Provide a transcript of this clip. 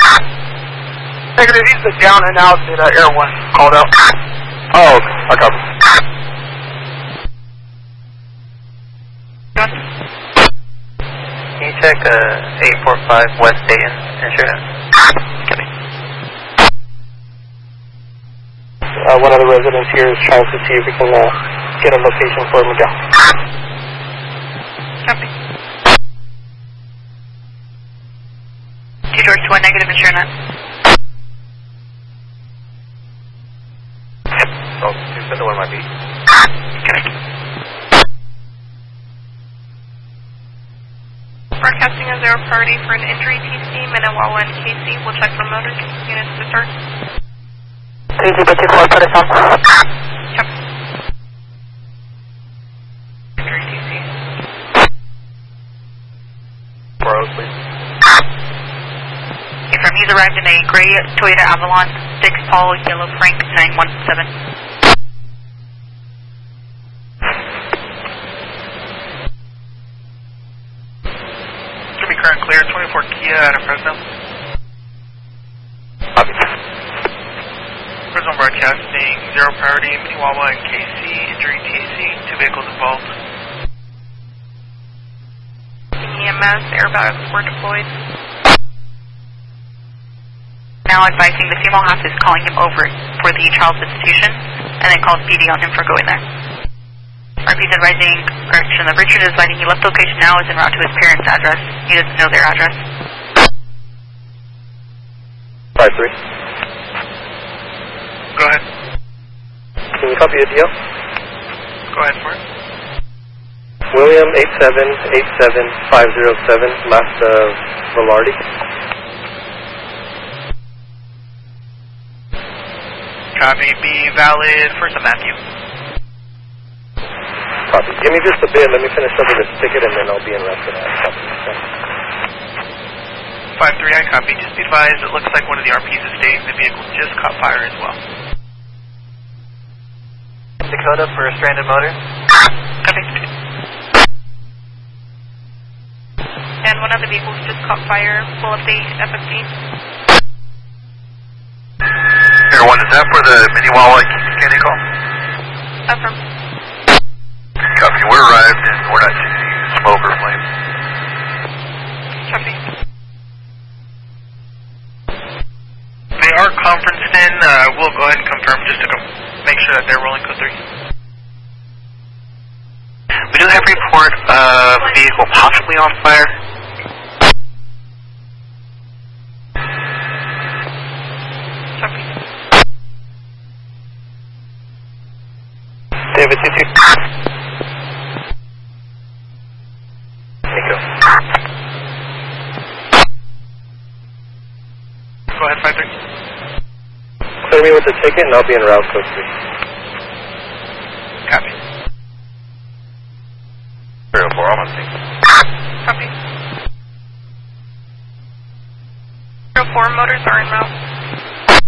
Negative, he's the down and out at Air 1 called out. Oh, I copy. Can you check 845 West Dayton, insurance? Copy. One of the residents here is trying to see if we can get a location for Miguel. Copy. George 1 negative, insurance. Yep. Oh, 271 might be. Copy. Broadcasting a 0 priority for an injury TC, Minnewawa and KC. We'll check for motor units to start. 3024, put us on. Yep. Injury TC. 40, please. From he's arrived in a gray Toyota Avalon, 6 Paul, yellow Frank, 917. Current clear, 24 Kia out of Fresno. Copy. Fresno broadcasting, 0 priority, Minnewawa and KC, injury TC, 2 vehicles involved. EMS, airbags were deployed. Now advising the female half is calling him over for the child's institution, and then calls PD on him for going there. RP is advising, correction, that Richard is advising he left location now is en route to his parents' address. He doesn't know their address. 5-3. Go ahead. Can you copy the deal? Go ahead for it. William 8787507, Master Velarde. Copy, be valid for some Matthew. Copy. Give me just a bit, let me finish up with this ticket and then I'll be in route for that. Copy. 5-3, I copy. Just be advised, it looks like one of the RPs is staying. The vehicle just caught fire as well. Dakota for a stranded motor. Copy. And one of the vehicles just caught fire. Full update, FFD. Air 1, is that for the Minnewawa Candy call? Affirm. Copy. We're arrived and we're not seeing any smoke or flame. Copy. They are conferenced in. We'll go ahead and confirm just to make sure that they're rolling code 3. We do have a report of a vehicle possibly on fire. Copy. David 22. Nico. Go ahead, 5-3. Clear me with the ticket and I'll be in route code 3. Copy. 304, almost. Copy. 04 motors are en route.